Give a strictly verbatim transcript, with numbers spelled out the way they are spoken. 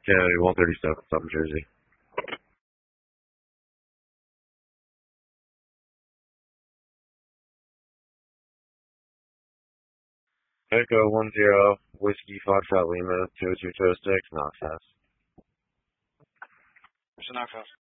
Kennedy, one thirty-seven, South Jersey. Echo one zero, Whiskey Foxtrot Lima, two two two six, Knox House. What's the Knox House?